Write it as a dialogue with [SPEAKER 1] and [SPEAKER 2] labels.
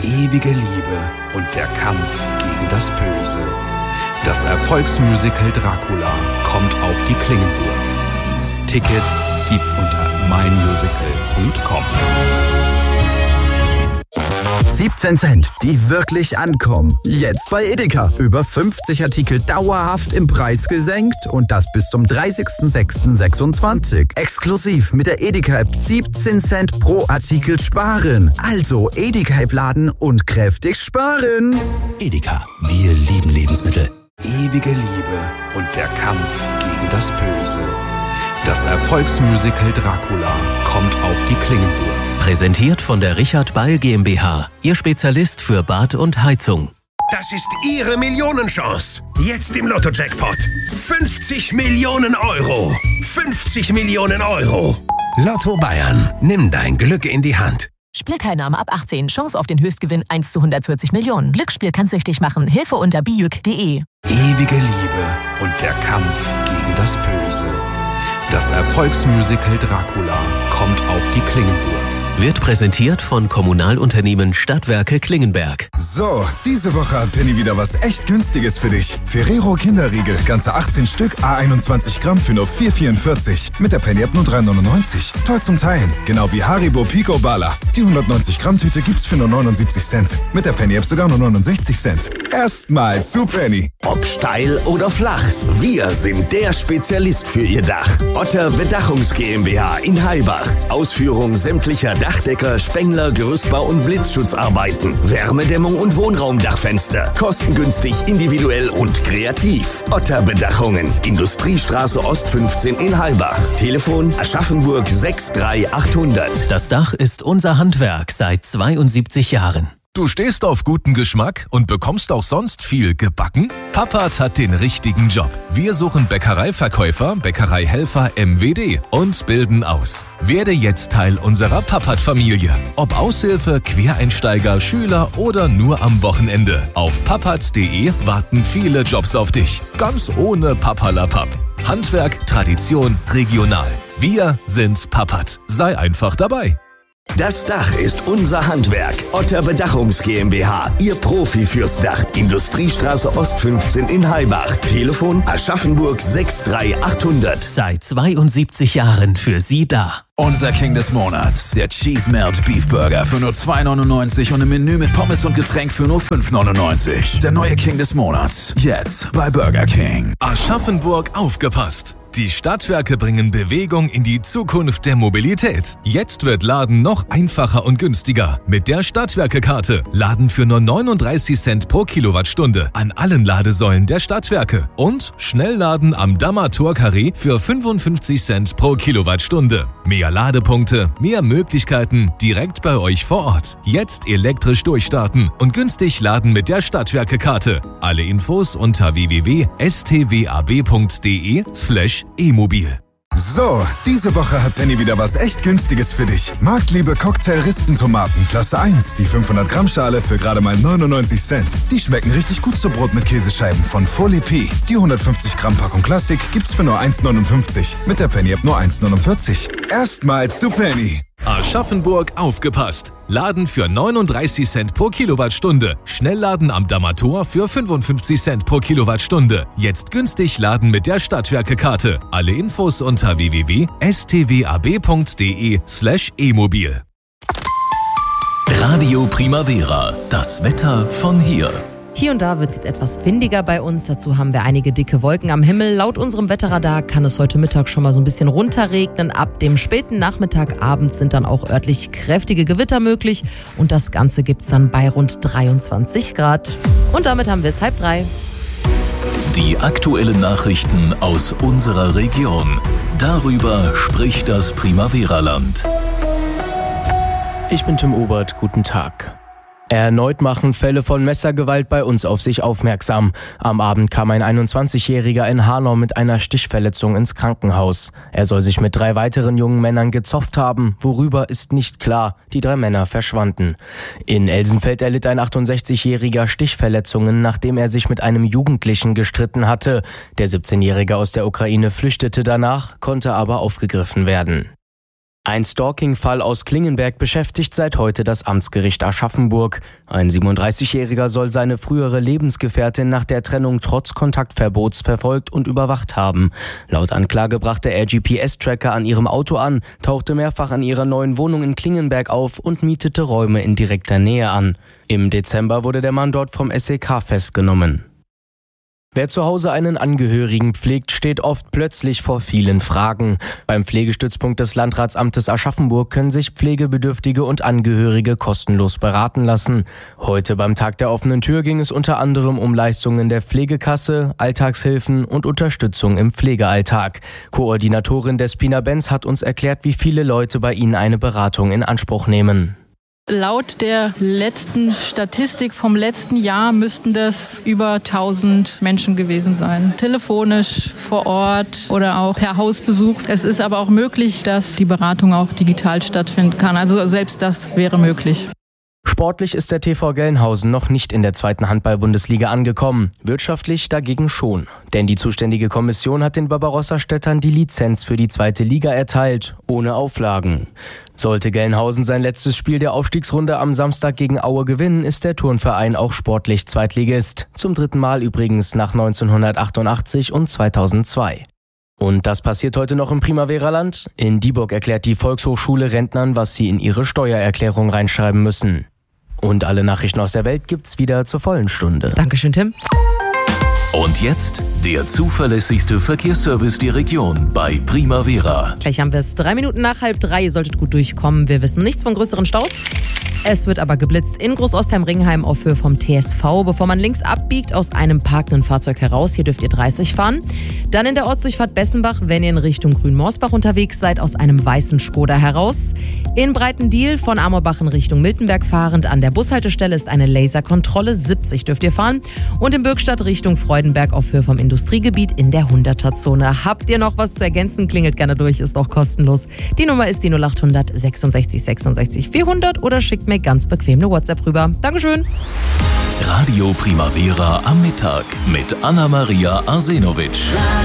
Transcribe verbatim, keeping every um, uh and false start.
[SPEAKER 1] ewige Liebe und der Kampf gegen das Böse. Das Erfolgsmusical Dracula kommt auf die Klingenburg. Tickets gibt's unter mein musical punkt com.
[SPEAKER 2] siebzehn Cent, die wirklich ankommen. Jetzt bei Edeka. Über fünfzig Artikel dauerhaft im Preis gesenkt und das bis zum dreißigsten sechsten sechsundzwanzig. Exklusiv mit der Edeka-App siebzehn Cent pro Artikel sparen. Also Edeka-App laden und kräftig sparen.
[SPEAKER 3] Edeka, wir lieben Lebensmittel.
[SPEAKER 1] Ewige Liebe und der Kampf gegen das Böse. Das Erfolgsmusical Dracula kommt auf die Klingenburg.
[SPEAKER 4] Präsentiert von der Richard Ball GmbH, Ihr Spezialist für Bad und Heizung.
[SPEAKER 5] Das ist Ihre Millionenchance. Jetzt im Lotto-Jackpot. fünfzig Millionen Euro. fünfzig Millionen Euro. Lotto Bayern. Nimm dein Glück in die Hand.
[SPEAKER 6] Spielteilnahme ab achtzehn. Chance auf den Höchstgewinn eins zu hundertvierzig Millionen. Glücksspiel kann süchtig machen. Hilfe unter bijuk punkt de.
[SPEAKER 1] Ewige Liebe und der Kampf gegen das Böse. Das Erfolgsmusical Dracula kommt auf die Klingenburg.
[SPEAKER 4] Wird präsentiert von Kommunalunternehmen Stadtwerke Klingenberg.
[SPEAKER 7] So, diese Woche hat Penny wieder was echt Günstiges für dich. Ferrero Kinderriegel, ganze achtzehn Stück, à einundzwanzig Gramm für nur vier Euro vierundvierzig. Mit der Penny-App nur drei Euro neunundneunzig. Toll zum Teilen. Genau wie Haribo Pico Bala. Die hundertneunzig Gramm Tüte gibt's für nur neunundsiebzig Cent. Mit der Penny-App sogar nur neunundsechzig Cent. Erstmal zu Penny.
[SPEAKER 8] Ob steil oder flach, wir sind der Spezialist für Ihr Dach. Otter Bedachungs GmbH in Heilbach. Ausführung sämtlicher Dachdecker, Spengler, Gerüstbau und Blitzschutzarbeiten. Wärmedämmung und Wohnraumdachfenster. Kostengünstig, individuell und kreativ. Otter Bedachungen. Industriestraße Ost fünfzehn in Heilbach. Telefon Aschaffenburg sechs drei achthundert.
[SPEAKER 4] Das Dach ist unser Handwerk seit zweiundsiebzig Jahren.
[SPEAKER 9] Du stehst auf guten Geschmack und bekommst auch sonst viel gebacken? Pappat hat den richtigen Job. Wir suchen Bäckereiverkäufer, Bäckereihelfer M W D und bilden aus. Werde jetzt Teil unserer Pappat-Familie. Ob Aushilfe, Quereinsteiger, Schüler oder nur am Wochenende. Auf pappat punkt de warten viele Jobs auf dich. Ganz ohne Papperlapapp. Handwerk, Tradition, regional. Wir sind Pappat. Sei einfach dabei.
[SPEAKER 8] Das Dach ist unser Handwerk. Otter Bedachungs GmbH, Ihr Profi fürs Dach. Industriestraße Ost fünfzehn in Heilbach. Telefon Aschaffenburg sechs drei achthundert.
[SPEAKER 4] Seit zweiundsiebzig Jahren für Sie da.
[SPEAKER 3] Unser King des Monats, der Cheese Melt Beef Burger für nur zwei neunundneunzig und im Menü mit Pommes und Getränk für nur fünf neunundneunzig. Der neue King des Monats, jetzt bei Burger King.
[SPEAKER 9] Aschaffenburg aufgepasst. Die Stadtwerke bringen Bewegung in die Zukunft der Mobilität. Jetzt wird Laden noch einfacher und günstiger. Mit der Stadtwerke-Karte. Laden für nur neununddreißig Cent pro Kilowattstunde an allen Ladesäulen der Stadtwerke. Und Schnellladen am Dammer Tor-Carré für fünfundfünfzig Cent pro Kilowattstunde. Mehr Ladepunkte, mehr Möglichkeiten direkt bei euch vor Ort. Jetzt elektrisch durchstarten und günstig laden mit der Stadtwerke-Karte. Alle Infos unter w w w punkt s t w a b punkt de slash e-mobil.
[SPEAKER 7] So, diese Woche hat Penny wieder was echt Günstiges für dich. Marktliebe Cocktail-Rispentomaten, Klasse eins, die fünfhundert Gramm Schale für gerade mal neunundneunzig Cent. Die schmecken richtig gut zu Brot mit Käsescheiben von Folie P. Die hundertfünfzig Gramm Packung Klassik gibt's für nur eins neunundfünfzig. Mit der Penny-App nur eins neunundvierzig. Erstmal zu Penny.
[SPEAKER 9] Aschaffenburg aufgepasst. Laden für neununddreißig Cent pro Kilowattstunde. Schnellladen am Dammer Tor für fünfundfünfzig Cent pro Kilowattstunde. Jetzt günstig laden mit der Stadtwerke-Karte. Alle Infos unter w w w punkt s t w a b punkt de slash e-mobil.
[SPEAKER 4] Radio Primavera. Das Wetter von hier.
[SPEAKER 10] Hier und da wird es jetzt etwas windiger bei uns. Dazu haben wir einige dicke Wolken am Himmel. Laut unserem Wetterradar kann es heute Mittag schon mal so ein bisschen runterregnen. Ab dem späten Nachmittag, Abend sind dann auch örtlich kräftige Gewitter möglich. Und das Ganze gibt es dann bei rund dreiundzwanzig Grad. Und damit haben wir es halb drei.
[SPEAKER 4] Die aktuellen Nachrichten aus unserer Region. Darüber spricht das Primavera-Land.
[SPEAKER 11] Ich bin Tim Obert, guten Tag. Erneut machen Fälle von Messergewalt bei uns auf sich aufmerksam. Am Abend kam ein einundzwanzigjähriger in Hanau mit einer Stichverletzung ins Krankenhaus. Er soll sich mit drei weiteren jungen Männern gezopft haben. Worüber ist nicht klar. Die drei Männer verschwanden. In Elsenfeld erlitt ein achtundsechzigjähriger Stichverletzungen, nachdem er sich mit einem Jugendlichen gestritten hatte. Der siebzehnjährige aus der Ukraine flüchtete danach, konnte aber aufgegriffen werden. Ein Stalking-Fall aus Klingenberg beschäftigt seit heute das Amtsgericht Aschaffenburg. Ein siebenunddreißigjähriger soll seine frühere Lebensgefährtin nach der Trennung trotz Kontaktverbots verfolgt und überwacht haben. Laut Anklage brachte er G P S-Tracker an ihrem Auto an, tauchte mehrfach an ihrer neuen Wohnung in Klingenberg auf und mietete Räume in direkter Nähe an. Im Dezember wurde der Mann dort vom S E K festgenommen. Wer zu Hause einen Angehörigen pflegt, steht oft plötzlich vor vielen Fragen. Beim Pflegestützpunkt des Landratsamtes Aschaffenburg können sich Pflegebedürftige und Angehörige kostenlos beraten lassen. Heute beim Tag der offenen Tür ging es unter anderem um Leistungen der Pflegekasse, Alltagshilfen und Unterstützung im Pflegealltag. Koordinatorin Despina Benz hat uns erklärt, wie viele Leute bei ihnen eine Beratung in Anspruch nehmen.
[SPEAKER 12] Laut der letzten Statistik vom letzten Jahr müssten das über tausend Menschen gewesen sein. Telefonisch, vor Ort oder auch per Hausbesuch. Es ist aber auch möglich, dass die Beratung auch digital stattfinden kann. Also selbst das wäre möglich.
[SPEAKER 11] Sportlich ist der T V Gelnhausen noch nicht in der zweiten Handball-Bundesliga angekommen, wirtschaftlich dagegen schon. Denn die zuständige Kommission hat den Barbarossa-Städtern die Lizenz für die zweite Liga erteilt, ohne Auflagen. Sollte Gelnhausen sein letztes Spiel der Aufstiegsrunde am Samstag gegen Aue gewinnen, ist der Turnverein auch sportlich Zweitligist. Zum dritten Mal übrigens nach neunzehnhundertachtundachtzig und zweitausendzwei. Und das passiert heute noch im Primavera-Land. In Dieburg erklärt die Volkshochschule Rentnern, was sie in ihre Steuererklärung reinschreiben müssen. Und alle Nachrichten aus der Welt gibt's wieder zur vollen Stunde.
[SPEAKER 10] Dankeschön, Tim.
[SPEAKER 9] Und jetzt der zuverlässigste Verkehrsservice der Region bei Primavera.
[SPEAKER 10] Gleich haben wir es drei Minuten nach halb drei. Ihr solltet gut durchkommen. Wir wissen nichts von größeren Staus. Es wird aber geblitzt in Großostheim-Ringheim auf Höhe vom T S V, bevor man links abbiegt aus einem parkenden Fahrzeug heraus. Hier dürft ihr dreißig fahren. Dann in der Ortsdurchfahrt Bessenbach, wenn ihr in Richtung Grünmorsbach unterwegs seid, aus einem weißen Skoda heraus. In Breitendiel von Amorbach in Richtung Miltenberg fahrend an der Bushaltestelle ist eine Laserkontrolle. siebzig dürft ihr fahren. Und in Bürgstadt Richtung Freudenberg auf Höhe vom Industriegebiet in der hunderter-Zone. Habt ihr noch was zu ergänzen? Klingelt gerne durch, ist auch kostenlos. Die Nummer ist die null acht hundert sechsundsechzig sechsundsechzig vierhundert oder schickt mir ganz bequem eine WhatsApp rüber. Dankeschön.
[SPEAKER 9] Radio Primavera am Mittag mit Anna-Maria Arsenovic.